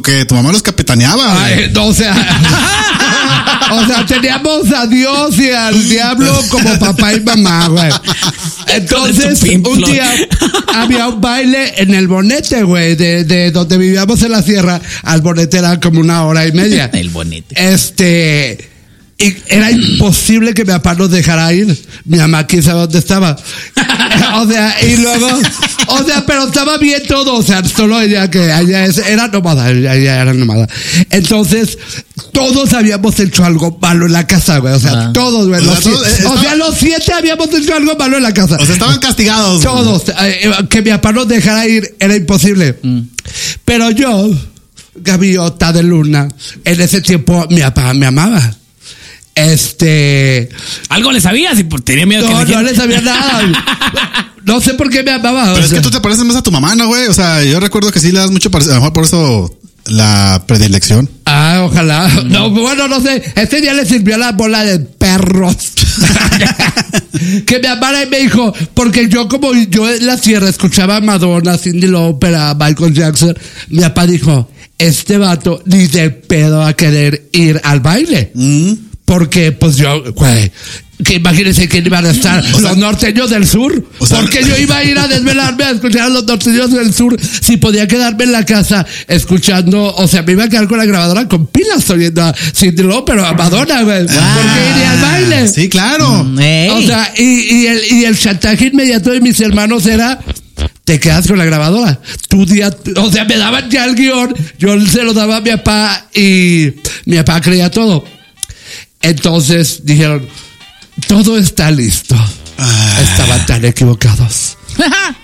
como que tu mamá los capitaneaba, güey. No, o sea, teníamos a Dios y al diablo como papá y mamá, güey. Entonces, un día había un baile en el Bonete, güey, de donde vivíamos en la sierra. Al Bonete era como 1.5 horas. El Bonete. Y era imposible que mi papá nos dejara ir. Mi mamá, quién sabe dónde estaba. Y luego, pero estaba bien todo. O sea, solo ella era nómada. Ella era nómada. Entonces, todos habíamos hecho algo malo en la casa, güey. O sea, todos, güey. Los 7 habíamos hecho algo malo en la casa. O sea, estaban castigados. Todos. Que mi papá nos dejara ir era imposible. Pero yo, gaviota de luna, en ese tiempo mi papá me amaba. ¿Algo le sabías? Y tenía miedo no le sabía nada. No sé por qué me amaba. Pero es que tú te pareces más a tu mamá, ¿no, güey? O sea, yo recuerdo que sí le das mucho parecido. A lo mejor por eso la predilección. Ojalá. No, bueno, no sé. Este día le sirvió la bola de perros. Que me amara y me dijo, porque yo en la sierra escuchaba a Madonna, Cyndi Lauper, a Michael Jackson. Mi papá dijo, este vato ni de pedo va a querer ir al baile. Porque, pues yo, güey, que imagínense quién iban a estar, los norteños del sur. Porque yo iba a ir a desvelarme a escuchar a los norteños del sur si podía quedarme en la casa escuchando. O sea, me iba a quedar con la grabadora con pilas oyendo a Cyndi Lauper, pero a Madonna, güey. Porque iría al baile. Sí, claro. O sea, y el chantaje inmediato de mis hermanos era: te quedas con la grabadora. O sea, me daban ya el guión, yo se lo daba a mi papá y mi papá creía todo. Entonces dijeron, todo está listo. Estaban tan equivocados.